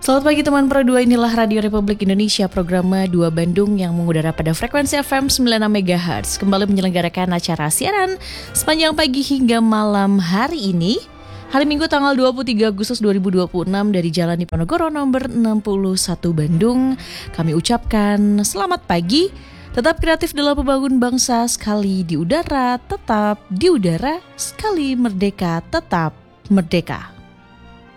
Selamat pagi teman Pro 2, inilah Radio Republik Indonesia, program 2 Bandung yang mengudara pada frekuensi FM 96 MHz. Kembali menyelenggarakan acara siaran sepanjang pagi hingga malam hari ini. Hari Minggu tanggal 23 Agustus 2026 dari Jalan Diponegoro nomor 61 Bandung. Kami ucapkan selamat pagi, tetap kreatif dalam membangun bangsa, sekali di udara, tetap di udara, sekali merdeka, tetap merdeka.